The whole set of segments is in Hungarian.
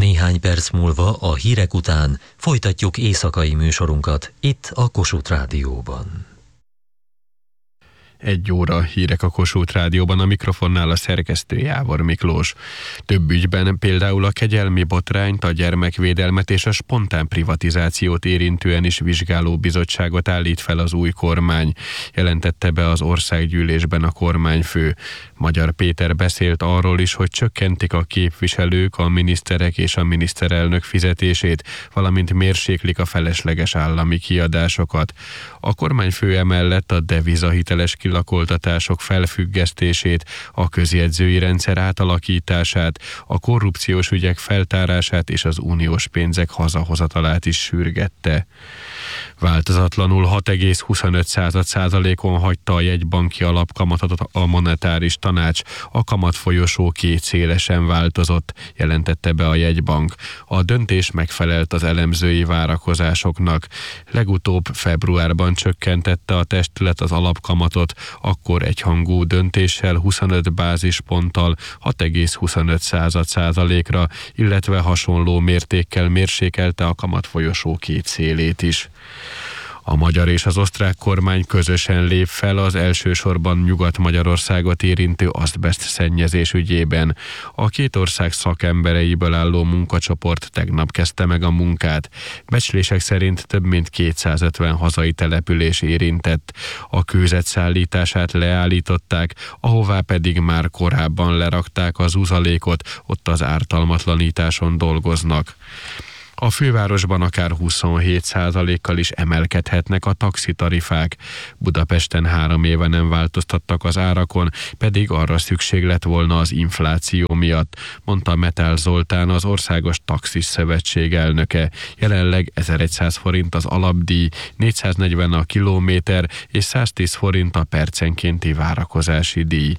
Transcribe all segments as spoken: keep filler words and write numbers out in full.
Néhány perc múlva a hírek után folytatjuk éjszakai műsorunkat itt a Kossuth Rádióban. Egy óra hírek a Kossuth Rádióban, a mikrofonnál a szerkesztő Jávor Miklós. Több ügyben, például a kegyelmi botrányt, a gyermekvédelmet és a spontán privatizációt érintően is vizsgálóbizottságot állít fel az új kormány, jelentette be az országgyűlésben a kormányfő. Magyar Péter beszélt arról is, hogy csökkentik a képviselők, a miniszterek és a miniszterelnök fizetését, valamint mérséklik a felesleges állami kiadásokat. A kormányfő emellett a devizahiteles kilakoltatások felfüggesztését, a közjegyzői rendszer átalakítását, a korrupciós ügyek feltárását és az uniós pénzek hazahozatalát is sürgette. Változatlanul hat egész huszonöt százalékon hagyta a jegybanki alapkamatot a monetáris tanács, a kamatfolyosó kétszélesen változott, jelentette be a jegybank. A döntés megfelelt az elemzői várakozásoknak. Legutóbb februárban csökkentette a testület az alapkamatot, akkor egyhangú döntéssel huszonöt bázisponttal hat egész huszonöt százalékra, illetve hasonló mértékkel mérsékelte a kamatfolyosó két szélét is. A magyar és az osztrák kormány közösen lép fel az elsősorban Nyugat-Magyarországot érintő azbeszt szennyezés ügyében. A két ország szakembereiből álló munkacsoport tegnap kezdte meg a munkát. Becslések szerint több mint kétszázötven hazai település érintett. A kőzet szállítását leállították, ahová pedig már korábban lerakták az uzalékot, ott az ártalmatlanításon dolgoznak. A fővárosban akár huszonhét százalékkal is emelkedhetnek a taxitarifák. Budapesten három éve nem változtattak az árakon, pedig arra szükség lett volna az infláció miatt, mondta Metál Zoltán, az Országos Taxis Szövetség elnöke. Jelenleg ezerszáz forint az alapdíj, négyszáznegyven a kilométer és száztíz forint a percenkénti várakozási díj.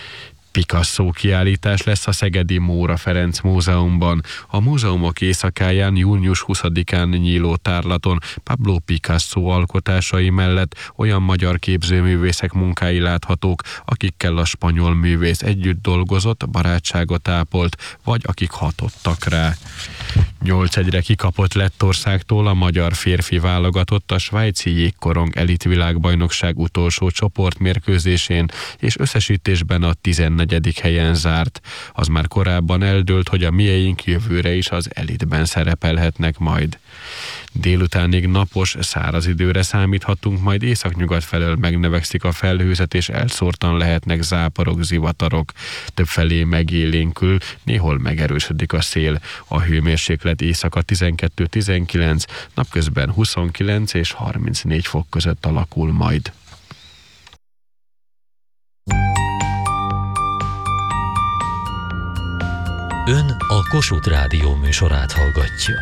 Picasso kiállítás lesz a szegedi Móra Ferenc Múzeumban. A múzeumok éjszakáján június huszadikán nyíló tárlaton Pablo Picasso alkotásai mellett olyan magyar képzőművészek munkái láthatók, akikkel a spanyol művész együtt dolgozott, barátságot ápolt, vagy akik hatottak rá. Nyolc egyre kikapott Lettországtól a magyar férfi válogatott a svájci jégkorong elitvilágbajnokság utolsó csoportmérkőzésén, és összesítésben a tizennegyedik helyen zárt. Az már korábban eldőlt, hogy a mieink jövőre is az elitben szerepelhetnek majd. Délutánig napos, száraz időre számíthatunk, majd északnyugat felől megnövekszik a felhőzet, és elszórtan lehetnek záporok, zivatarok. Többfelé megélénkül, néhol megerősödik a szél. A hőmérséklet éjszaka tizenkettő-tizenkilenc, napközben huszonkilenc és harmincnégy fok között alakul majd. Ön a Kossuth Rádió műsorát hallgatja.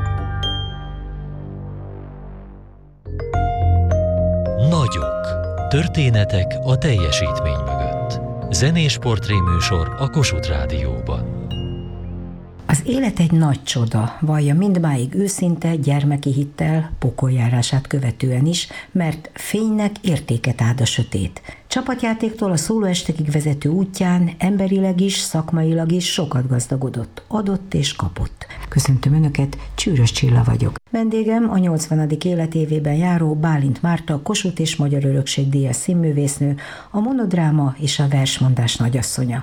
Nagyok. Történetek a teljesítmény mögött. Zenés portréműsor a Kossuth Rádióban. Az élet egy nagy csoda, vallja mindmáig őszinte, gyermeki hittel, pokoljárását követően is, mert fénynek értéket ad a sötét. Csapatjátéktól a szólóestekig vezető útján emberileg is, szakmailag is sokat gazdagodott, adott és kapott. Köszöntöm Önöket, Csűrös Csilla vagyok. Vendégem a nyolcvanadik életévében járó Bálint Márta, Kossuth és Magyar Örökség díjas színművésznő, a monodráma és a versmondás nagyasszonya.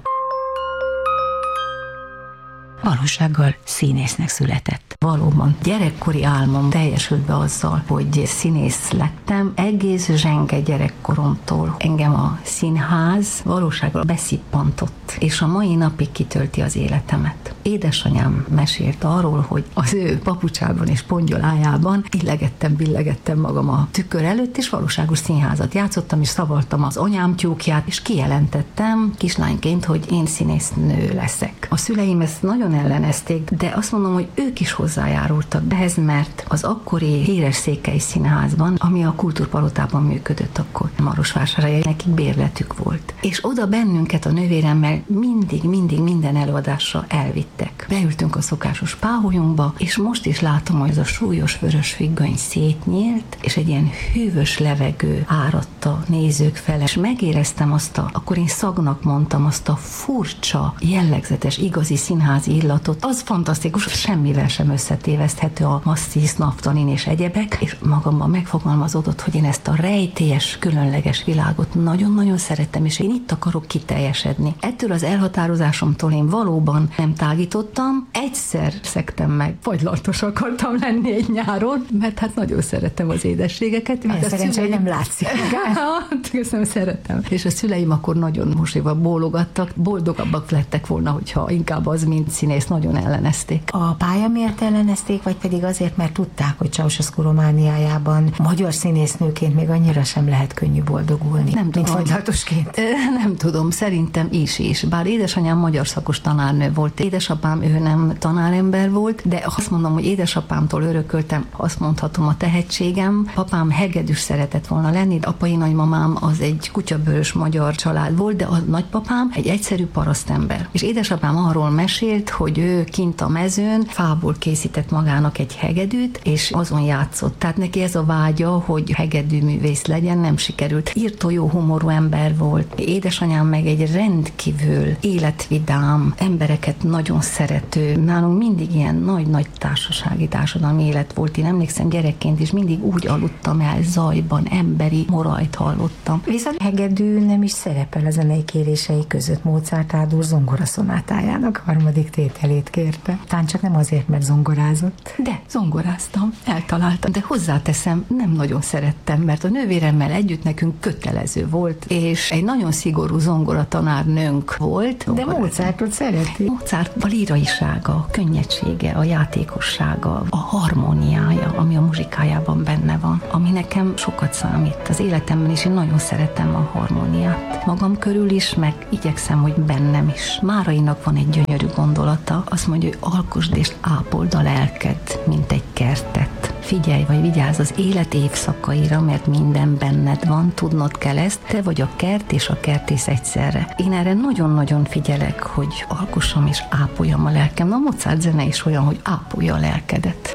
Valósággal színésznek született. Valóban gyerekkori álmom teljesült be azzal, hogy színész lettem. Egész zsenge gyerekkoromtól engem a színház valósággal beszippantott, és a mai napig kitölti az életemet. Édesanyám mesélt arról, hogy az ő papucsában és pongyolájában illegettem, billegettem magam a tükör előtt, és valóságos színházat játszottam, és szavaltam az anyám tyúkját, és kijelentettem kislányként, hogy én színésznő leszek. A szüleim ezt nagyon ellenezték, de azt mondom, hogy ők is hozzájárultak ehhez, mert az akkori híres Székely Színházban, ami a Kultúrpalotában működött akkor, Marosvásárhelyen, nekik bérletük volt. És oda bennünket a nővéremmel mindig, mindig minden előadásra elvittek. Beültünk a szokásos páholyunkba, és most is látom, hogy ez a súlyos vörös függöny szétnyílt, és egy ilyen hűvös levegő áradt a nézők fele, és megéreztem azt a, akkor én szagnak mondtam, azt a furcsa, jellegzetes igazi színházi illatot. Az fantasztikus, semmivel sem összetéveszthető a masszíz, naftalin és egyebek, és magamban megfogalmazódott, hogy én ezt a rejtélyes, különleges világot nagyon-nagyon szerettem, és én itt akarok kiteljesedni. Ettől az elhatározásomtól én valóban nem tágítottam, egyszer szektem meg, fagylaltos akartam lenni egy nyáron, mert hát nagyon szerettem az édességeket. Milyen szerencsé, hogy nem látszik. Köszönöm, szeretem. És a szüleim akkor nagyon mosolyva bólogattak, boldogabbak lettek volna, hogyha inkább az, mint színész, nagyon ellenezték. A pálya miért ellenezték, vagy pedig azért, mert tudták, hogy Ceausescu Romániájában magyar színésznőként még annyira sem lehet könnyű boldogulni, nem mint tudom. fagylaltosként? Nem tudom, szerintem is is. Bár édesanyám magyar szakos tanárnő volt, édesapám ő nem tanárember volt, de azt mondom, hogy édesapámtól örököltem, azt mondhatom, a tehetségem. Papám hegedűs szeretett volna lenni, apai nagymamám az egy kutyabőrös magyar család volt, de a nagypapám egy egyszerű parasztember. És édesapám arról mesélt, hogy ő kint a mezőn fából készített magának egy hegedűt, és azon játszott. Tehát neki ez a vágya, hogy hegedűművész legyen, nem sikerült. Írtó jó humorú ember volt. Édesanyám meg egy rendkívül életvidám, embereket nagyon szerető. Nálunk mindig ilyen nagy-nagy társasági társadalmi élet volt. Én emlékszem, gyerekként is mindig úgy aludtam el zajban, emberi morajt hallottam. Viszont hegedű nem is szerepel a zenei kérései között. Mozart Ádur zongoraszonátájának harmadik tételét kérte. Talán csak nem azért, mert zongorázott. De zongoráztam, eltaláltam, de hozzáteszem, nem nagyon szerettem, mert a nővéremmel együtt nekünk kötelező volt, és egy nagyon szigorú zongoratanárnőnk volt. De Mozartot szereti. Mozart a líraisága, a könnyedsége, a játékossága, a harmóniája, ami a muzsikájában benne van, ami nekem sokat számít. Az életemben is én nagyon szeretem a harmóniát. Magam körül is, meg igyekszem, hogy bennem is. Márainak van egy gyönyörű gondolata, azt mondja, hogy alkosd és ápold a lelked, mint egy kertet. Figyelj, vagy vigyázz az élet évszakaira, mert minden benned van, tudnod kell ezt, te vagy a kert és a kertész egyszerre. Én erre nagyon-nagyon figyelek, hogy alkossam és ápoljam a lelkem. Na, a Mozart zene is olyan, hogy ápolja a lelkedet.